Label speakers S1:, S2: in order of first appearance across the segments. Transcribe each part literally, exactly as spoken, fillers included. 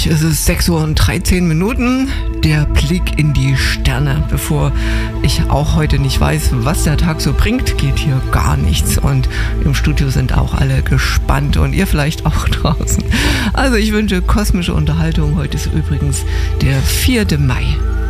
S1: richtig, es ist sechs Uhr und dreizehn Minuten, der Blick in die Sterne. Bevor ich auch heute nicht weiß, was der Tag so bringt, geht hier gar nichts. Und im Studio sind auch alle gespannt und ihr vielleicht auch draußen. Also ich wünsche kosmische Unterhaltung. Heute ist übrigens der vierte Mai.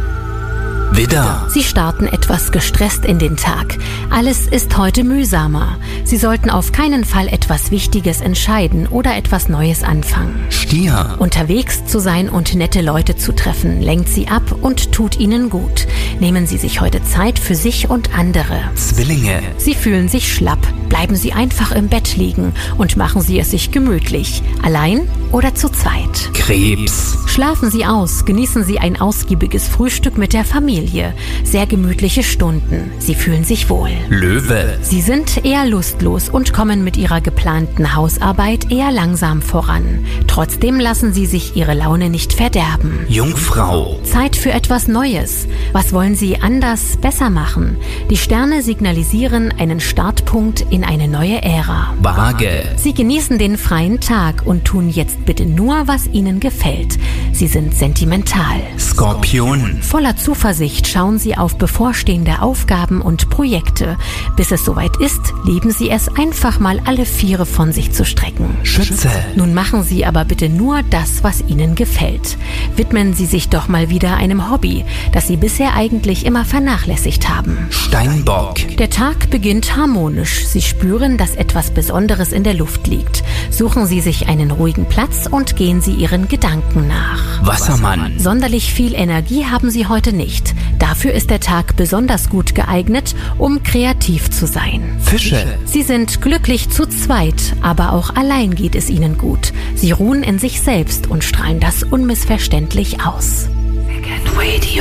S2: Widder.
S3: Sie starten etwas gestresst in den Tag. Alles ist heute mühsamer. Sie sollten auf keinen Fall etwas Wichtiges entscheiden oder etwas Neues anfangen.
S2: Stier.
S3: Unterwegs zu sein und nette Leute zu treffen, lenkt Sie ab und tut Ihnen gut. Nehmen Sie sich heute Zeit für sich und andere.
S2: Zwillinge.
S3: Sie fühlen sich schlapp. Bleiben Sie einfach im Bett liegen und machen Sie es sich gemütlich. Allein oder zu zweit.
S2: Krebs.
S3: Schlafen Sie aus, genießen Sie ein ausgiebiges Frühstück mit der Familie. Sehr gemütliche Stunden. Sie fühlen sich wohl.
S2: Löwe.
S3: Sie sind eher lustlos und kommen mit Ihrer geplanten Hausarbeit eher langsam voran. Trotzdem lassen Sie sich Ihre Laune nicht verderben.
S2: Jungfrau.
S3: Zeit für etwas Neues. Was wollen Sie anders, besser machen? Die Sterne signalisieren einen Startpunkt in eine neue Ära.
S2: Waage.
S3: Sie genießen den freien Tag und tun jetzt bitte nur, was Ihnen gefällt. Sie sind sentimental.
S2: Skorpion.
S3: Voller Zuversicht schauen Sie auf bevorstehende Aufgaben und Projekte. Bis es soweit ist, lieben Sie es, einfach mal alle Viere von sich zu strecken.
S2: Schütze.
S3: Nun machen Sie aber bitte nur das, was Ihnen gefällt. Widmen Sie sich doch mal wieder einem Hobby, das Sie bisher eigentlich immer vernachlässigt haben.
S2: Steinbock.
S3: Der Tag beginnt harmonisch. Sie spüren, dass etwas Besonderes in der Luft liegt. Suchen Sie sich einen ruhigen Platz und gehen Sie Ihren Gedanken nach.
S2: Wassermann.
S3: Sonderlich viel Energie haben Sie heute nicht. Dafür ist der Tag besonders gut geeignet, um kreativ zu sein.
S2: Fische.
S3: Sie sind glücklich zu zweit, aber auch allein geht es Ihnen gut. Sie ruhen in sich selbst und strahlen das unmissverständlich aus.